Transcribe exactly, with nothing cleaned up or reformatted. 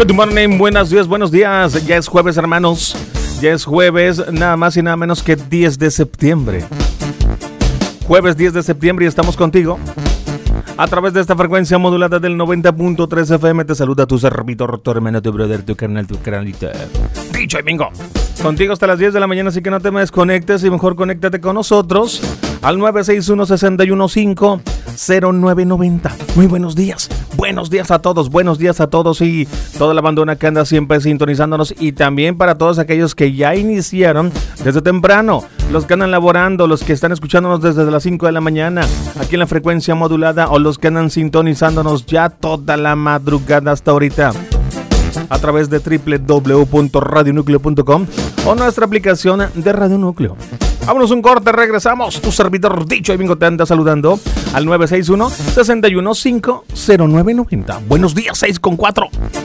Good morning, buenos días, buenos días. Ya es jueves, hermanos. Ya es jueves, nada más y nada menos que diez de septiembre. Jueves diez de septiembre y estamos contigo a través de esta frecuencia modulada del noventa punto tres F M. Te saluda tu servidor, tu hermano, tu brother, tu carnal, tu carnalita. Dicho y bingo. Contigo hasta las diez de la mañana, así que no te me desconectes y mejor conéctate con nosotros al nueve seis uno, seis uno cinco, cero nueve nueve cero. Muy buenos días, buenos días a todos, buenos días a todos y toda la bandona que anda siempre sintonizándonos, y también para todos aquellos que ya iniciaron desde temprano, los que andan laborando, los que están escuchándonos desde las cinco de la mañana aquí en la frecuencia modulada, o los que andan sintonizándonos ya toda la madrugada hasta ahorita a través de doble u doble u doble u punto radio núcleo punto com o nuestra aplicación de Radio Núcleo. Vámonos un corte, regresamos. Tu servidor Dicho y Bingo te anda saludando al nueve seis uno, seis uno cinco, cero nueve nueve cero. Buenos días, seis con cuatro.